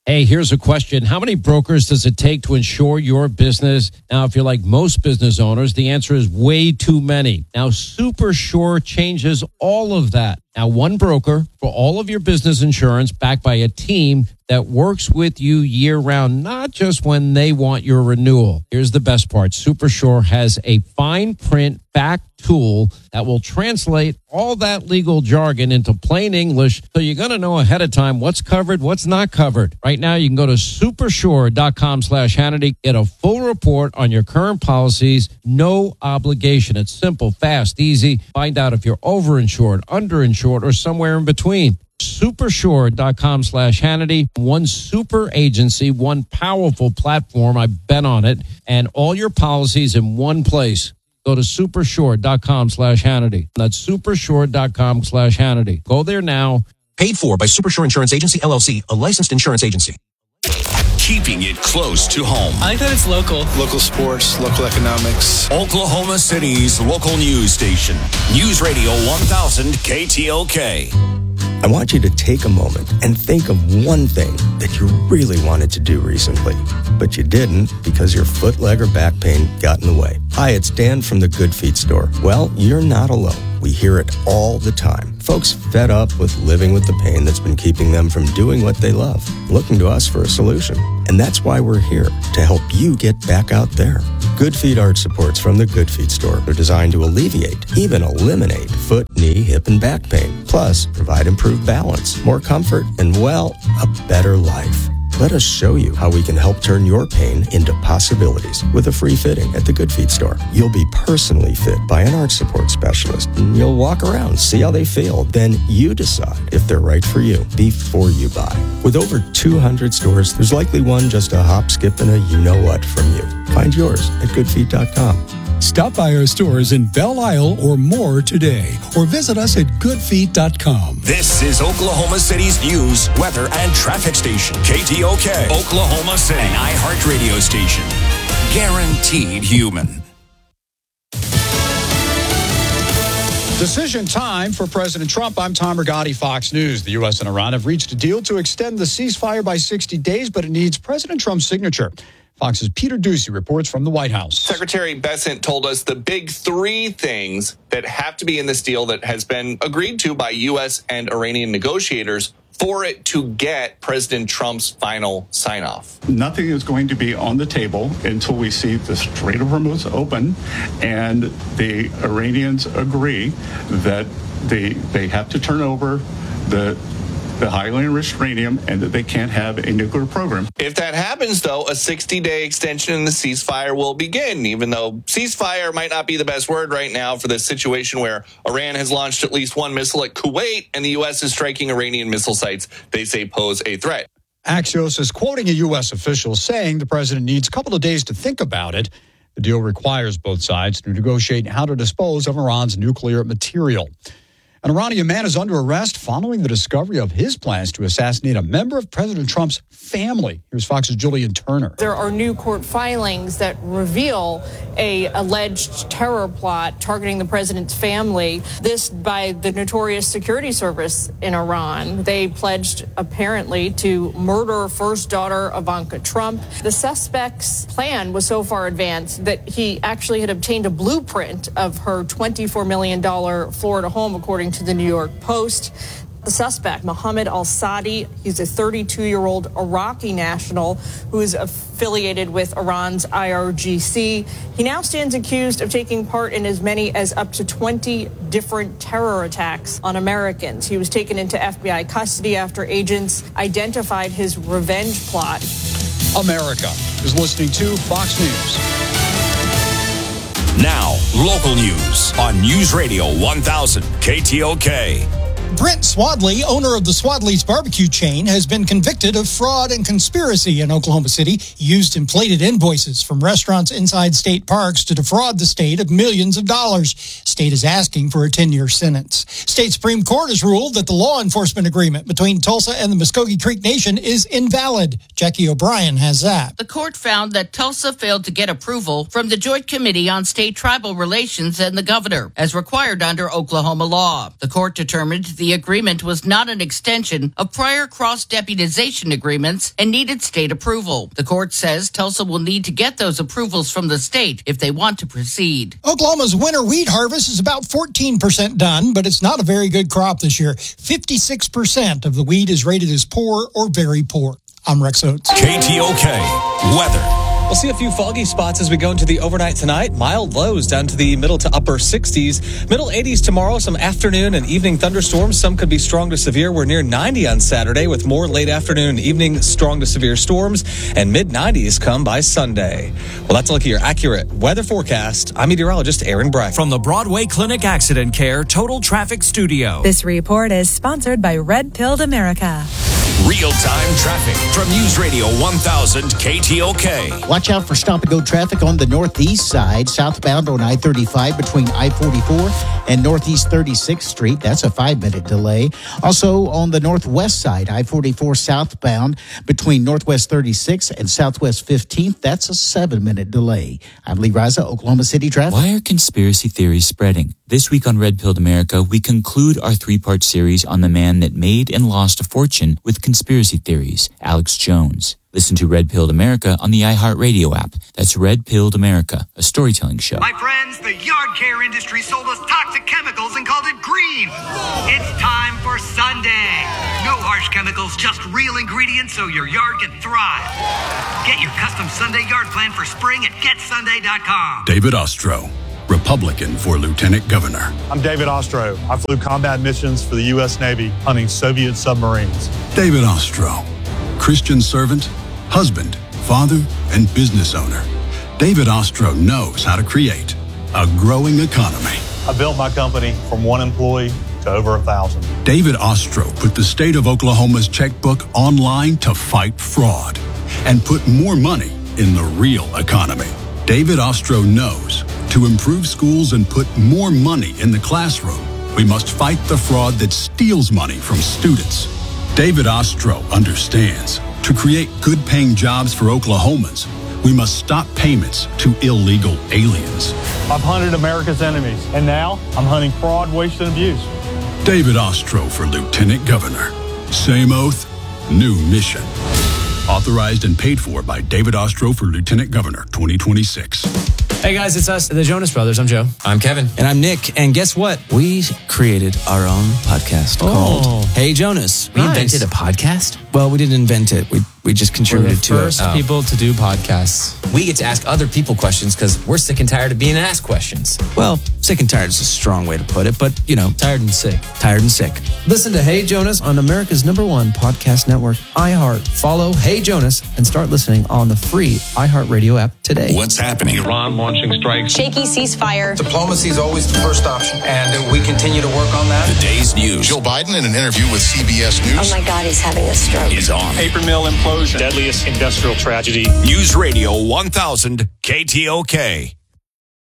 Hey, here's a question. How many brokers does it take to insure your business? Now, if you're like most business owners, the answer is way too many. Now, SuperSure changes all of that. Now, one broker for all of your business insurance backed by a team that works with you year-round, not just when they want your renewal. Here's the best part. SuperSure has a fine print back tool that will translate all that legal jargon into plain English, so you're going to know ahead of time what's covered, what's not covered. Right now, you can go to supersure.com/Hannity, get a full report on your current policies, no obligation. It's simple, fast, easy. Find out if you're overinsured, underinsured, or somewhere in between. Supersure.com/Hannity. One super agency, one powerful platform. I've been on it, and all your policies in one place. Go to supersure.com/Hannity. That's supersure.com/Hannity. Go there now. Paid for by Supersure Insurance Agency, LLC, a licensed insurance agency. Keeping it close to home. I like that it's local. Local sports, local economics. Oklahoma City's local news station. News Radio 1000 KTOK. I want you to take a moment and think of one thing that you really wanted to do recently, but you didn't because your foot, leg, or back pain got in the way. Hi, it's Dan from the Good Feet store. Well, you're not alone. We hear it all the time. Folks fed up with living with the pain that's been keeping them from doing what they love, looking to us for a solution. And that's why we're here, to help you get back out there. Good Feet arch supports from the Good Feet store are designed to alleviate, even eliminate, foot, knee, hip, and back pain. Plus, provide improved balance, more comfort, and, well, a better life. Let us show you how we can help turn your pain into possibilities with a free fitting at the Good Feet store. You'll be personally fit by an arch support specialist, and you'll walk around, see how they feel. Then you decide if they're right for you before you buy. With over 200 stores, there's likely one just a hop, skip, and a you-know-what from you. Find yours at goodfeet.com. Stop by our stores in Belle Isle or more today, or visit us at goodfeet.com. This is Oklahoma City's news, weather, and traffic station. KTOK, Oklahoma City, an iHeart radio station. Guaranteed human. Decision time for President Trump. I'm Tom Rigotti, Fox News. The U.S. and Iran have reached a deal to extend the ceasefire by 60 days, but it needs President Trump's signature. Fox's Peter Doocy reports from the White House. Secretary Bessent told us the big three things that have to be in this deal that has been agreed to by U.S. and Iranian negotiators for it to get President Trump's final sign-off. Nothing is going to be on the table until we see the Strait of Hormuz open and the Iranians agree that they have to turn over the highly enriched uranium and that they can't have a nuclear program. If that happens, though, a 60-day extension in the ceasefire will begin, even though ceasefire might not be the best word right now for this situation where Iran has launched at least one missile at Kuwait and the U.S. is striking Iranian missile sites they say pose a threat. Axios is quoting a U.S. official saying the president needs a couple of days to think about it. The deal requires both sides to negotiate how to dispose of Iran's nuclear material. An Iranian man is under arrest following the discovery of his plans to assassinate a member of President Trump's family. Here's Fox's Julian Turner. There are new court filings that reveal a alleged terror plot targeting the president's family. This by the notorious security service in Iran. They pledged apparently to murder first daughter Ivanka Trump. The suspect's plan was so far advanced that he actually had obtained a blueprint of her $24 million Florida home, according to the New York Post. The suspect, Mohammed al-Sadi, he's a 32-year-old Iraqi national who is affiliated with Iran's IRGC. He now stands accused of taking part in as many as up to 20 different terror attacks on Americans. He was taken into FBI custody after agents identified his revenge plot. America is listening to Fox News. Now, local news on News Radio 1000 KTOK. Brent Swadley, owner of the Swadley's barbecue chain, has been convicted of fraud and conspiracy in Oklahoma City. He used inflated invoices from restaurants inside state parks to defraud the state of millions of dollars. State is asking for a 10-year sentence. State Supreme Court has ruled that the law enforcement agreement between Tulsa and the Muskogee Creek Nation is invalid. Jackie O'Brien has that. The court found that Tulsa failed to get approval from the Joint Committee on State Tribal Relations and the governor, as required under Oklahoma law. The court determined the agreement was not an extension of prior cross-deputization agreements and needed state approval. The court says Tulsa will need to get those approvals from the state if they want to proceed. Oklahoma's winter wheat harvest is about 14% done, but it's not a very good crop this year. 56% of the wheat is rated as poor or very poor. I'm Rex Oates. KTOK weather. We'll see a few foggy spots as we go into the overnight tonight. Mild lows down to the middle to upper 60s. Middle 80s tomorrow. Some afternoon and evening thunderstorms. Some could be strong to severe. We're near 90 on Saturday with more late afternoon and evening strong to severe storms. And mid-90s come by Sunday. Well, that's a look at your accurate weather forecast. I'm meteorologist Aaron Brack. From the Broadway Clinic Accident Care Total Traffic Studio. This report is sponsored by Red Pilled America. Real-time traffic from News Radio 1000 KTOK. Watch out for stop-and-go traffic on the northeast side, southbound on I-35 between I-44 and Northeast 36th Street. That's a 5-minute delay. Also on the northwest side, I-44 southbound between Northwest 36th and Southwest 15th. That's a 7-minute delay. I'm Lee Raza, Oklahoma City traffic. Why are conspiracy theories spreading? This week on Red Pilled America, we conclude our 3-part series on the man that made and lost a fortune with conspiracy theories, Alex Jones. Listen to Red Pilled America on the iHeartRadio app. That's Red Pilled America, a storytelling show. My friends, the yard care industry sold us toxic chemicals and called it green. It's time for Sunday. No harsh chemicals, just real ingredients so your yard can thrive. Get your custom Sunday yard plan for spring at getsunday.com. David Ostro, Republican for Lieutenant Governor. I'm David Ostro. I flew combat missions for the U.S. Navy hunting Soviet submarines. David Ostro, Christian servant, husband, father, and business owner. David Ostro knows how to create a growing economy. I built my company from 1 employee to over 1,000. David Ostro put the state of Oklahoma's checkbook online to fight fraud and put more money in the real economy. David Ostro knows to improve schools and put more money in the classroom, we must fight the fraud that steals money from students. David Ostro understands to create good-paying jobs for Oklahomans, we must stop payments to illegal aliens. I've hunted America's enemies, and now I'm hunting fraud, waste, and abuse. David Ostro for Lieutenant Governor. Same oath, new mission. Authorized and paid for by David Ostro for Lieutenant Governor 2026. Hey guys, it's us, the Jonas Brothers. I'm Joe. I'm Kevin. And I'm Nick. And guess what? We created our own podcast called Hey Jonas. We invented a podcast? Well, we didn't invent it. We just contributed to it. We're the first people to do podcasts. We get to ask other people questions because we're sick and tired of being asked questions. Well, sick and tired is a strong way to put it, but, you know. Tired and sick. Tired and sick. Listen to Hey Jonas on America's #1 podcast network, iHeart. Follow Hey Jonas and start listening on the free iHeartRadio app today. What's happening? Iran launching strikes. Shaky ceasefire. Diplomacy is always the first option, and we continue to work on that. The day's news. Joe Biden in an interview with CBS News. Oh my God, he's having a stroke. Is on. Paper mill implosion. Deadliest industrial tragedy. News Radio 1000 KTOK.